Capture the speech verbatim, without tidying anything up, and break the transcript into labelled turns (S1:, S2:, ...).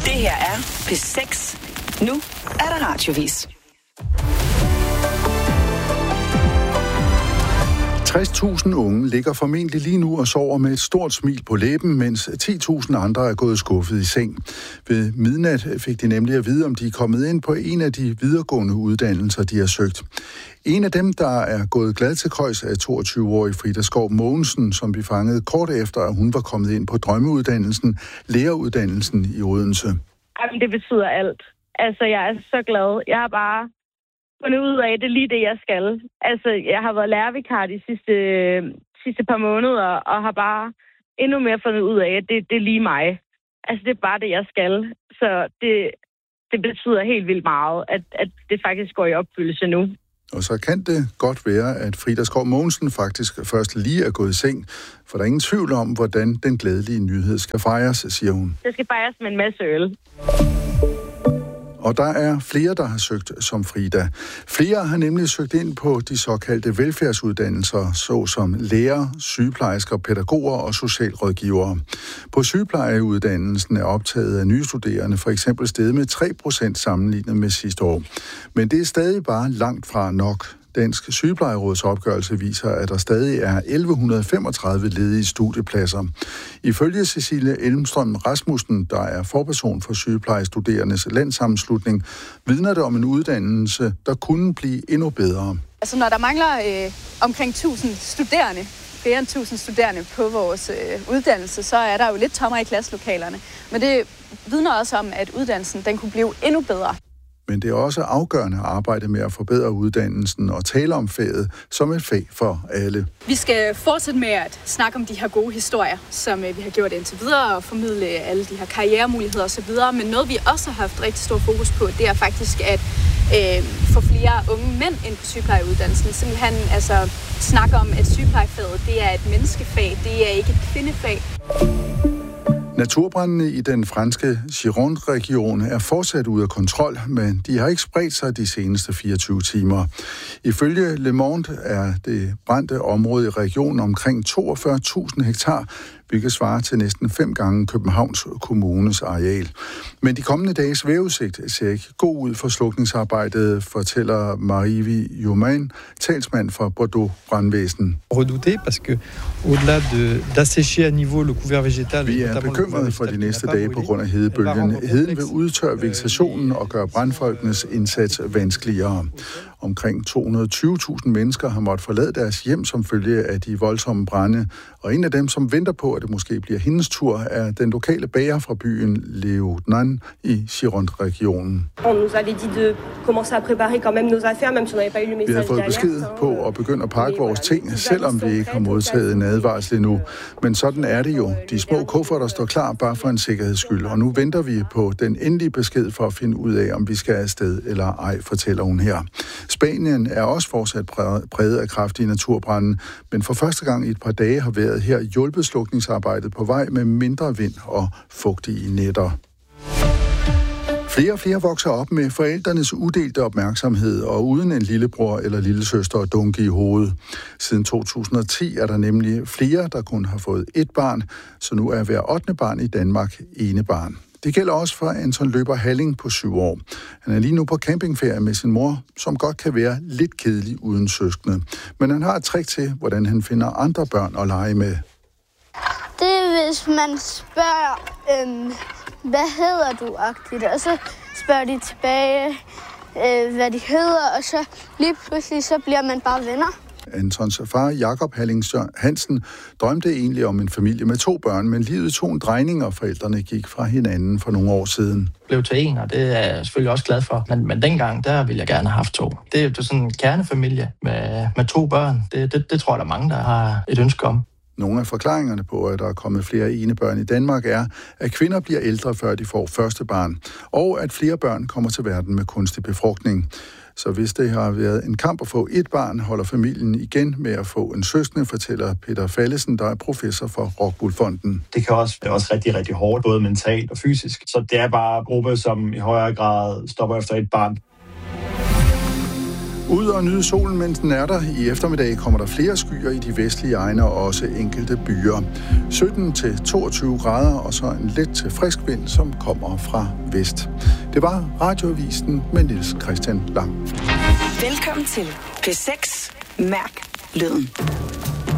S1: Det her er P seks. Nu er der radiovis.
S2: tres tusind unge ligger formentlig lige nu og sover med et stort smil på læben, mens ti tusind andre er gået skuffet i seng. Ved midnat fik de nemlig at vide, om de er kommet ind på en af de videregående uddannelser, de har søgt. En af dem, der er gået glad til køjs, er toogtyve-årig Frida Skov Mogensen, som vi fangede kort efter, at hun var kommet ind på drømmeuddannelsen, læreruddannelsen i Odense.
S3: Jamen, det betyder alt. Altså, jeg er så glad. Jeg har bare fundet ud af, det er lige det, jeg skal. Altså, jeg har været lærervikar de sidste, sidste par måneder, og har bare endnu mere fundet ud af, at det, det er lige mig. Altså, det er bare det, jeg skal. Så det, det betyder helt vildt meget, at, at det faktisk går i opfyldelse nu.
S2: Og så kan det godt være, at Frida Skov Mogensen faktisk først lige er gået i seng, for der er ingen tvivl om, hvordan den glædelige nyhed skal fejres, siger hun.
S3: Det skal fejres med en masse øl.
S2: Og der er flere, der har søgt som Frida. Flere har nemlig søgt ind på de såkaldte velfærdsuddannelser, såsom lærer, sygeplejersker, pædagoger og socialrådgivere. På sygeplejeuddannelsen er optaget af nye studerende for eksempel steget med tre procent sammenlignet med sidste år. Men det er stadig bare langt fra nok. Dansk Sygeplejeråds opgørelse viser, at der stadig er elleve femogtredive ledige studiepladser. Ifølge Cecilie Elmstrøm Rasmussen, der er forperson for sygeplejestuderendes landssammenslutning, vidner det om en uddannelse, der kunne blive endnu bedre.
S4: Altså når der mangler øh, omkring tusind studerende, flere end tusind studerende på vores øh, uddannelse, så er der jo lidt tommere i klasselokalerne. Men det vidner også om, at uddannelsen den kunne blive endnu bedre.
S2: Men det er også afgørende at arbejde med at forbedre uddannelsen og tale om faget som et fag for alle.
S4: Vi skal fortsætte med at snakke om de her gode historier, som vi har gjort indtil videre, og formidle alle de her karrieremuligheder osv. Men noget, vi også har haft rigtig stor fokus på, det er faktisk at øh, få flere unge mænd ind på sygeplejeuddannelsen. Simpelthen altså, snakke om, at sygeplejefaget det er et menneskefag, det er ikke et kvindefag.
S2: Naturbrændene i den franske Gironde-region er fortsat ude af kontrol, men de har ikke spredt sig de seneste fireogtyve timer. Ifølge Le Monde er det brændte område i regionen omkring toogfyrre tusind hektar, hvilket svarer til næsten fem gange Københavns Kommunes areal. Men de kommende dages vejrudsigt ser ikke god ud for slukningsarbejdet, fortæller Marie Juman, talsmand for Bordeaux Brandvæsen.
S5: Redouté, parce que au-delà de d'assécher à niveau le couvert végétal.
S2: Vi er bekymrede for de næste dage på grund af hedebølgen. Heden vil udtørre vegetationen og gøre brandfolkenes indsats vanskeligere. Omkring to hundrede og tyve tusind mennesker har måttet forlade deres hjem som følge af de voldsomme brande, og en af dem, som venter på, at det måske bliver hendes tur, er den lokale bager fra byen Léognan i Gironde-regionen. Vi har fået besked på at begynde at pakke vores ting, selvom vi ikke har modtaget en advarsel endnu. Men sådan er det jo. De små kufferter står klar bare for en sikkerheds skyld, og nu venter vi på den endelige besked for at finde ud af, om vi skal afsted eller ej, fortæller hun her. Spanien er også fortsat præget af kraftige naturbrande, men for første gang i et par dage har vejret her hjulpet slukningsarbejdet på vej med mindre vind og fugtige nætter. Flere og flere vokser op med forældrenes udelte opmærksomhed og uden en lillebror eller lillesøster at dunke i hovedet. Siden to tusind og ti er der nemlig flere, der kun har fået et barn, så nu er hver ottende barn i Danmark enebarn. Det gælder også for Anton Løber Halling på syv år. Han er lige nu på campingferie med sin mor, som godt kan være lidt kedelig uden søskende. Men han har et trick til, hvordan han finder andre børn at lege med.
S6: Det er, hvis man spørger, øhm, hvad hedder du-agtigt, og så spørger de tilbage, øh, hvad de hedder, og så lige pludselig så bliver man bare venner.
S2: Antons far, Jakob Halling Hansen, drømte egentlig om en familie med to børn, men livet tog en drejning, og forældrene gik fra hinanden for nogle år siden.
S7: Blev til en, og det er jeg selvfølgelig også glad for. Men, men dengang, der ville jeg gerne have haft to. Det er jo sådan en kernefamilie med, med to børn. Det, det, det tror jeg, der er mange, der har et ønske om.
S2: Nogle af forklaringerne på, at der er kommet flere enebørn i Danmark, er, at kvinder bliver ældre, før de får første barn, og at flere børn kommer til verden med kunstig befrugtning. Så hvis det har været en kamp at få et barn, holder familien igen med at få en søskende, fortæller Peter Fallesen, der er professor for Rockwool Fonden.
S8: Det kan også være også rigtig, rigtig hårdt, både mentalt og fysisk. Så det er bare grupper, som i højere grad stopper efter et barn.
S2: Ud og nyde solen, mens den er der. I eftermiddag kommer der flere skyer i de vestlige egne og også enkelte byer. sytten til toogtyve grader og så en let til frisk vind, som kommer fra vest. Det var Radioavisen med Niels Christian Lang.
S1: Velkommen til P seks. Mærk lyden.